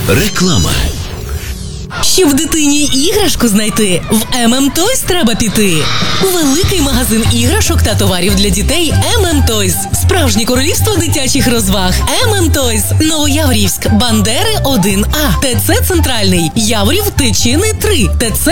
Реклама. Щоб дитині іграшку знайти, в Toys треба піти. Великий магазин іграшок та товарів для дітей Toys. Справжнє королівство дитячих розваг. Toys. Новояворівськ. Бандери 1А. ТЦ Центральний. Яворів Тичини 3. ТЦ